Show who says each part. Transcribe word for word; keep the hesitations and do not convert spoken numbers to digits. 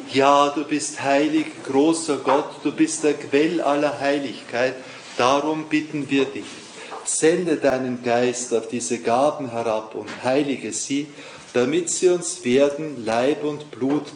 Speaker 1: Ja, du bist heilig, großer Gott, du bist der Quell aller Heiligkeit, darum bitten wir dich. Sende deinen Geist auf diese Gaben herab und heilige sie, damit sie uns werden Leib und Blut